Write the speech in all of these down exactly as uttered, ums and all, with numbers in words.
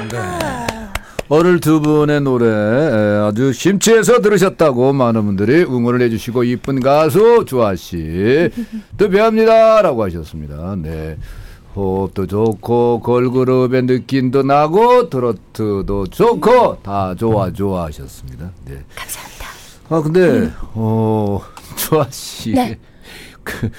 오늘 두 분의 노래 아주 심취해서 들으셨다고 많은 분들이 응원을 해주시고 이쁜 가수 주아씨 또 뵈합니다 라고 하셨습니다. 네. 호흡도 좋고 걸그룹의 느낌도 나고 트로트도 좋고 다 좋아 좋아 하셨습니다. 네. 감사합니다. 아 근데 음. 어 주아씨 네. 그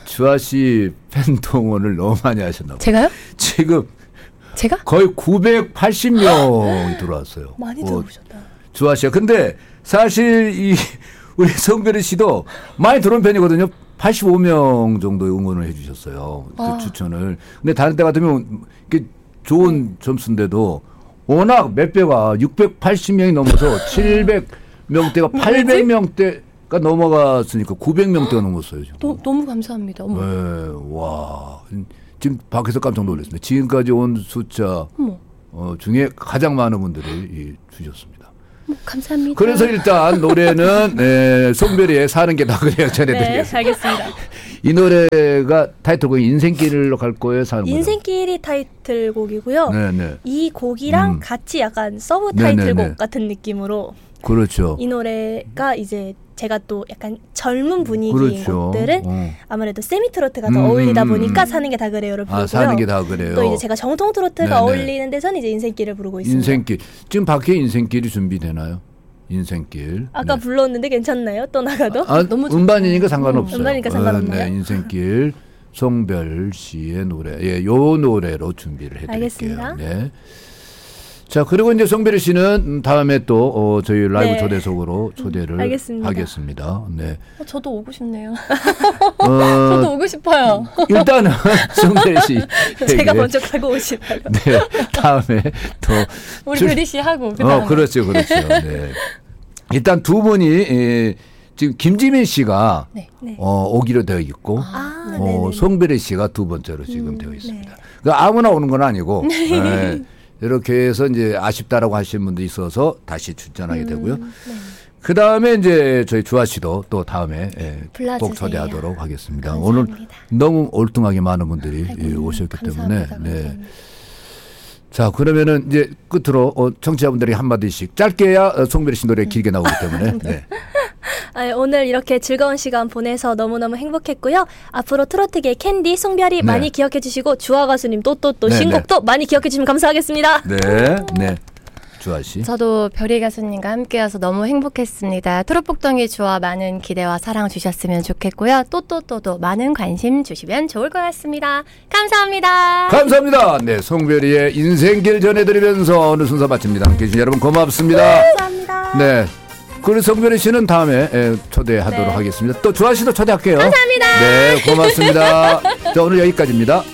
주아씨 팬동원을 너무 많이 하셨나 봐요. 제가요? 지금 제가? 거의 구백팔십 명이 들어왔어요. 많이 어, 들어오셨다. 주아씨가. 근데 사실 이 우리 성별이 씨도 많이 들어온 편이거든요. 팔십오 명 정도 응원을 해 주셨어요. 아. 그 추천을. 근데 다른 때 같으면 이게 좋은 점수인데도 워낙 몇 배가 육백팔십 명이 넘어서 칠백 명대가 팔백 명대가 넘어갔으니까 구백 명대가 넘었어요. 지금. 도, 너무 감사합니다. 어머. 네, 와. 지금 밖에서 깜짝 놀랐습니다. 지금까지 온 숫자 어, 중에 가장 많은 분들이 이, 주셨습니다. 어, 감사합니다. 그래서 일단 노래는 네, 송별이의 사는 게 다 그래요. 전해드리겠습니다. 네, 알겠습니다. 이 노래가 타이틀곡이 인생길로 갈 거예요? 사는 인생길이 타이틀곡이고요. 네네. 이 곡이랑 음. 같이 약간 서브 타이틀곡 네네네. 같은 느낌으로 그렇죠. 이 노래가 이제 제가 또 약간 젊은 분위기인 그렇죠. 곡들은 어. 아무래도 세미트로트가 더 음, 어울리다 음, 보니까 음. 사는 게 다 그래요를 부르고요. 아, 사는 게 다 그래요. 또 이제 제가 정통 트로트가 네네. 어울리는 데서는 이제 인생길을 부르고 있습니다. 인생길. 지금 밖에 인생길이 준비되나요? 인생길. 아까 네. 불렀는데 괜찮나요? 또 나가도? 아, 너무 좋죠. 음반이니까 상관없어요. 음, 음반이니까 상관없나요? 네, 인생길 송별 씨의 노래. 예, 요 노래로 준비를 해드릴게요. 알겠습니다. 네. 자, 그리고 이제 송별 씨는 다음에 또 어, 저희 라이브 네. 초대석으로 초대를 알겠습니다. 하겠습니다. 네. 어, 저도 오고 싶네요. 어, 저도 오고 싶어요. 일단은 송별 씨 제가 먼저 가고 오시나요? 네, 다음에 또 우리 줄- 별이 씨 하고 그다음에. 어, 그렇죠, 그렇죠. 네. 일단 두 분이 에, 지금 김지민 씨가 네. 네. 어, 오기로 되어 있고, 아, 어, 네네. 송별이 씨가 두 번째로 지금 음, 되어 있습니다. 네. 그러니까 아무나 오는 건 아니고, 네. 이렇게 해서 이제 아쉽다라고 하시는 분도 있어서 다시 출전하게 음, 되고요. 네. 그 다음에 이제 저희 주아 씨도 또 다음에 예, 불러주세요. 꼭 초대하도록 하겠습니다. 감사합니다. 오늘 너무 올뚱하게 많은 분들이 아이고, 예, 오셨기 때문에. 감사합니다. 네. 감사합니다. 자, 그러면은 이제 끝으로 어, 청취자분들이 한마디씩 짧게야 어, 송별이 씨 노래 길게 나오기 때문에. 네. 아, 오늘 이렇게 즐거운 시간 보내서 너무너무 행복했고요. 앞으로 트로트계 캔디 송별이 네. 많이 기억해 주시고 주아 가수님 또 또 또 네, 신곡도 많이 기억해 주시면 감사하겠습니다. 네, 네. 주아 씨. 저도 별이 가수님과 함께여서 너무 행복했습니다. 트롯복덩이 주와 많은 기대와 사랑 주셨으면 좋겠고요. 또 또 또도 많은 관심 주시면 좋을 것 같습니다. 감사합니다. 감사합니다. 네, 송별이의 인생길 전해드리면서 오늘 순서 마칩니다. 함께해 주신 여러분 고맙습니다. 감사합니다. 네. 그리고 송별이 씨는 다음에 에, 초대하도록 네. 하겠습니다. 또 주아 씨도 초대할게요. 감사합니다. 네, 고맙습니다. 자, 오늘 여기까지입니다.